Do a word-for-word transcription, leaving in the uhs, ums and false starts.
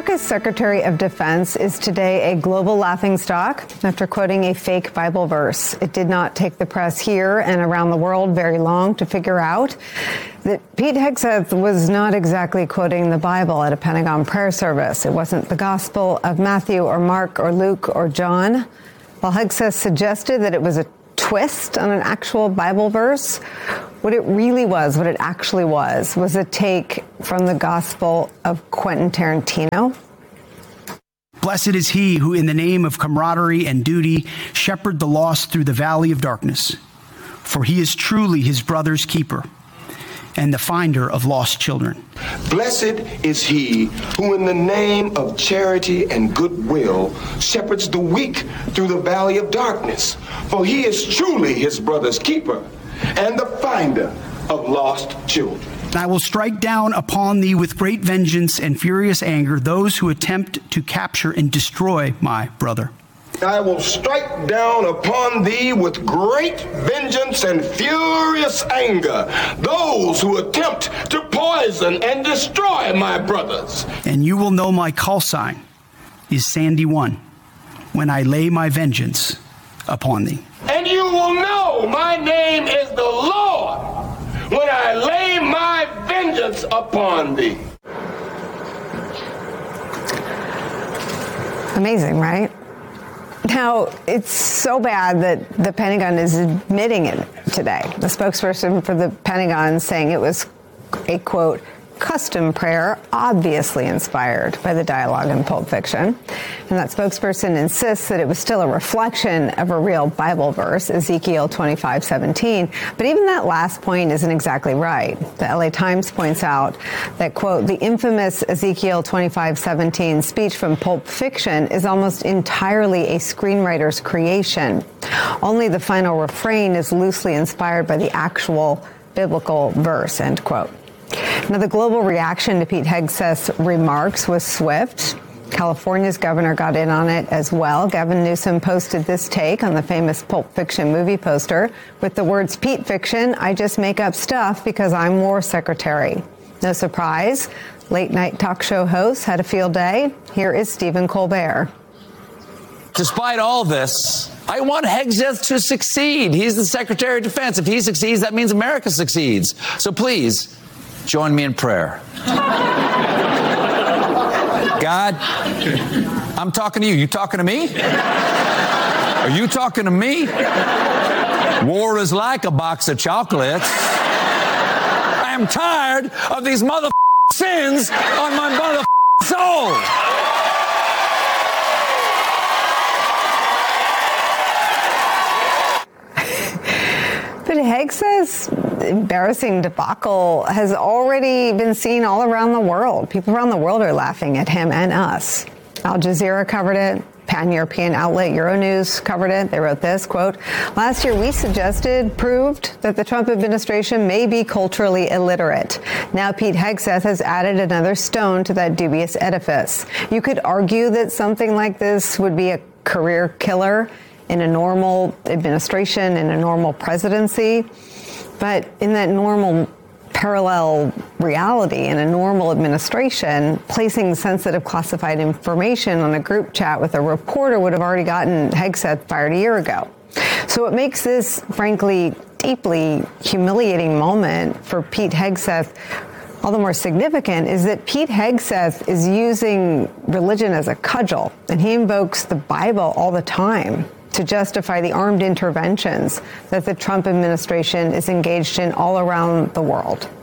America's Secretary of Defense is today a global laughingstock after quoting a fake Bible verse. It did not take the press here and around the world very long to figure out that Pete Hegseth was not exactly quoting the Bible at a Pentagon prayer service. It wasn't the Gospel of Matthew or Mark or Luke or John. While Hegseth suggested that it was a twist on an actual Bible verse, what it really was, what it actually was, was a take from the Gospel of Quentin Tarantino. Blessed is he who, in the name of camaraderie and duty, shepherd the lost through the valley of darkness, for he is truly his brother's keeper and the finder of lost children. Blessed is he who in the name of charity and goodwill shepherds the weak through the valley of darkness, for he is truly his brother's keeper and the finder of lost children. I will strike down upon thee with great vengeance and furious anger those who attempt to capture and destroy my brother. I will strike down upon thee with great vengeance and furious anger those who attempt to poison and destroy my brothers. And you will know my call sign is Sandy One when I lay my vengeance upon thee. And you will know my name is the Lord when I lay my vengeance upon thee. Amazing, right? Now, it's so bad that the Pentagon is admitting it today. The spokesperson for the Pentagon saying it was a, quote, custom prayer, obviously inspired by the dialogue in Pulp Fiction. And that spokesperson insists that it was still a reflection of a real Bible verse, Ezekiel twenty-five seventeen. But even that last point isn't exactly right. The L A Times points out that, quote, the infamous Ezekiel twenty-five seventeen speech from Pulp Fiction is almost entirely a screenwriter's creation. Only the final refrain is loosely inspired by the actual biblical verse, end quote. Now, the global reaction to Pete Hegseth's remarks was swift. California's governor got in on it as well. Gavin Newsom posted this take on the famous Pulp Fiction movie poster with the words, Pete Fiction, I just make up stuff because I'm war secretary. No surprise, late night talk show hosts had a field day. Here is Stephen Colbert. Despite all this, I want Hegseth to succeed. He's the Secretary of Defense. If he succeeds, that means America succeeds. So please, join me in prayer. God, I'm talking to you. You talking to me? Are you talking to me? War is like a box of chocolates. I am tired of these mother sins on my mother soul. But Hegseth's embarrassing debacle has already been seen all around the world. People around the world are laughing at him and us. Al Jazeera covered it. Pan-European outlet Euronews covered it. They wrote this, quote, last year we suggested, proved that the Trump administration may be culturally illiterate. Now Pete Hegseth has added another stone to that dubious edifice. You could argue that something like this would be a career killer in a normal administration, in a normal presidency. But in that normal parallel reality, in a normal administration, placing sensitive classified information on a group chat with a reporter would have already gotten Hegseth fired a year ago. So what makes this, frankly, deeply humiliating moment for Pete Hegseth all the more significant is that Pete Hegseth is using religion as a cudgel, and he invokes the Bible all the time to justify the armed interventions that the Trump administration is engaged in all around the world.